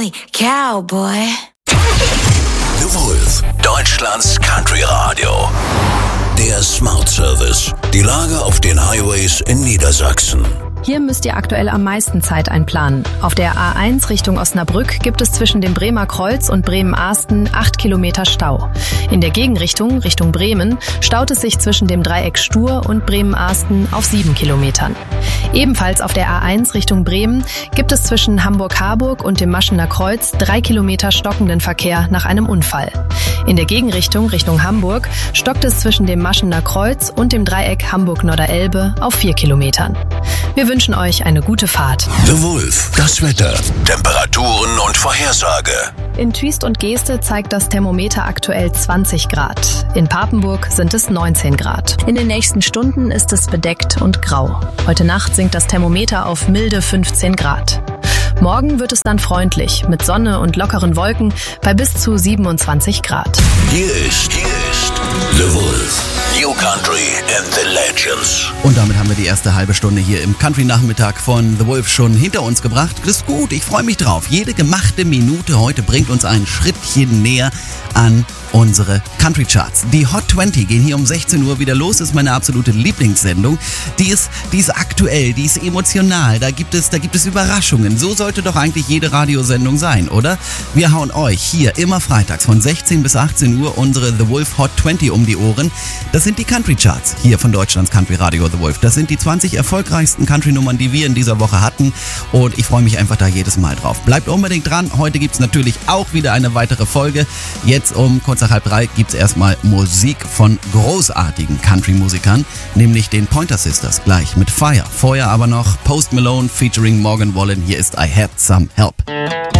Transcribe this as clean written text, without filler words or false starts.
me, cowboy. The Wolf, Deutschlands Country Radio. Der Smart Service. Die Lage auf den Highways in Niedersachsen. Hier müsst ihr aktuell am meisten Zeit einplanen. Auf der A1 Richtung Osnabrück gibt es zwischen dem Bremer Kreuz und Bremen-Ahsten 8 Kilometer Stau. In der Gegenrichtung, Richtung Bremen, staut es sich zwischen dem Dreieck Stur und Bremen-Ahsten auf 7 Kilometern. Ebenfalls auf der A1 Richtung Bremen gibt es zwischen Hamburg-Harburg und dem Maschener Kreuz 3 Kilometer stockenden Verkehr nach einem Unfall. In der Gegenrichtung, Richtung Hamburg, stockt es zwischen dem Maschener Kreuz und dem Dreieck Hamburg-Norderelbe auf 4 Kilometern. Wir wünschen euch eine gute Fahrt. The Wolf, das Wetter, Temperaturen und Vorhersage. In Tüst und Geeste zeigt das Thermometer aktuell 20 Grad. In Papenburg sind es 19 Grad. In den nächsten Stunden ist es bedeckt und grau. Heute Nacht sinkt das Thermometer auf milde 15 Grad. Morgen wird es dann freundlich, mit Sonne und lockeren Wolken bei bis zu 27 Grad. Hier ist The Wolf. New Country and the Legends. Und damit haben wir die erste halbe Stunde hier im Country-Nachmittag von The Wolf schon hinter uns gebracht. Das ist gut, ich freue mich drauf. Jede gemachte Minute heute bringt uns ein Schrittchen näher an unsere Country Charts. Die Hot 20 gehen hier um 16 Uhr wieder los. Das ist meine absolute Lieblingssendung. Die ist aktuell, die ist emotional. Da gibt es Überraschungen. So sollte doch eigentlich jede Radiosendung sein, oder? Wir hauen euch hier immer freitags von 16 bis 18 Uhr unsere The Wolf Hot 20 um die Ohren. Das sind die Country Charts hier von Deutschlands Country Radio The Wolf. Das sind die 20 erfolgreichsten Country-Nummern, die wir in dieser Woche hatten. Und ich freue mich einfach da jedes Mal drauf. Bleibt unbedingt dran. Heute gibt es natürlich auch wieder eine weitere Folge. Jetzt um kurz nach 2:30 gibt es erstmal Musik von großartigen Country-Musikern, nämlich den Pointer Sisters, gleich mit Fire. Vorher aber noch Post Malone featuring Morgan Wallen. Hier ist I Had Some Help.